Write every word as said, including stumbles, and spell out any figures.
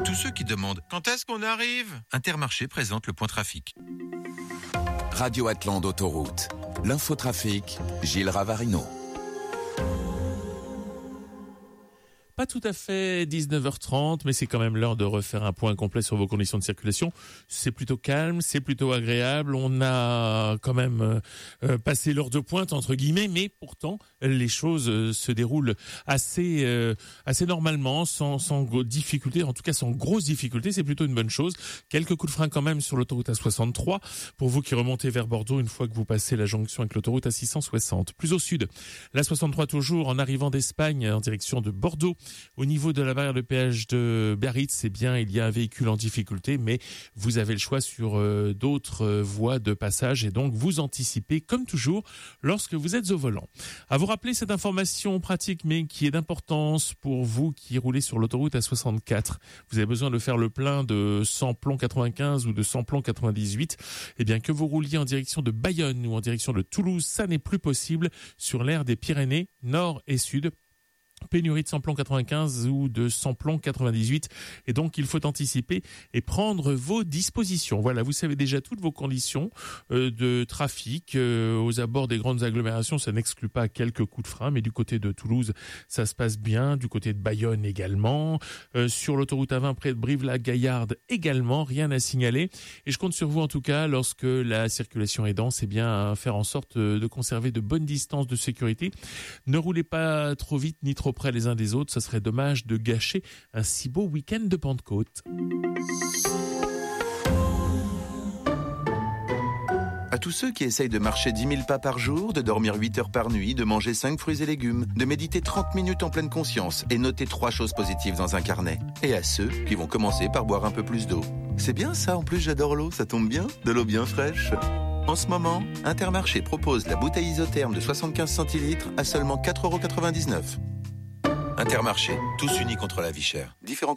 Tous ceux qui demandent « Quand est-ce qu'on arrive ?» Intermarché présente le point trafic. Radio Atlante Autoroute. L'infotrafic, Gilles Ravarino. Pas tout à fait dix-neuf heures trente, mais c'est quand même l'heure de refaire un point complet sur vos conditions de circulation. C'est plutôt calme, c'est plutôt agréable. On a quand même euh, passé l'heure de pointe, entre guillemets, mais pourtant, les choses euh, se déroulent assez euh, assez normalement, sans, sans difficulté, en tout cas sans grosse difficulté. C'est plutôt une bonne chose. Quelques coups de frein quand même sur l'autoroute A soixante-trois, pour vous qui remontez vers Bordeaux une fois que vous passez la jonction avec l'autoroute A six cent soixante. Plus au sud, l'A soixante-trois toujours, en arrivant d'Espagne en direction de Bordeaux. Au niveau de la barrière de péage de Biarritz, c'est bien, il y a un véhicule en difficulté, mais vous avez le choix sur euh, d'autres euh, voies de passage et donc vous anticipez comme toujours lorsque vous êtes au volant. À vous rappeler cette information pratique mais qui est d'importance pour vous qui roulez sur l'autoroute A soixante-quatre. Vous avez besoin de faire le plein de samplon quatre-vingt-quinze ou de samplon quatre-vingt-dix-huit. Eh bien, que vous rouliez en direction de Bayonne ou en direction de Toulouse, ça n'est plus possible sur l'aire des Pyrénées, nord et sud. Pénurie de samplon quatre-vingt-quinze ou de samplon quatre-vingt-dix-huit, et donc il faut anticiper et prendre vos dispositions. Voilà, vous savez déjà toutes vos conditions euh, de trafic euh, aux abords des grandes agglomérations. Ça n'exclut pas quelques coups de frein, mais du côté de Toulouse, ça se passe bien, du côté de Bayonne également, euh, sur l'autoroute A vingt près de Brive-la-Gaillarde également, rien à signaler. Et je compte sur vous en tout cas, lorsque la circulation est dense, eh bien à faire en sorte de conserver de bonnes distances de sécurité. Ne roulez pas trop vite ni trop près les uns des autres, ça serait dommage de gâcher un si beau week-end de Pentecôte. À tous ceux qui essayent de marcher dix mille pas par jour, de dormir huit heures par nuit, de manger cinq fruits et légumes, de méditer trente minutes en pleine conscience et noter trois choses positives dans un carnet. Et à ceux qui vont commencer par boire un peu plus d'eau. C'est bien ça, en plus j'adore l'eau, ça tombe bien, de l'eau bien fraîche. En ce moment, Intermarché propose la bouteille isotherme de soixante-quinze centilitres à seulement quatre euros quatre-vingt-dix-neuf. Intermarché, tous unis contre la vie chère. Différents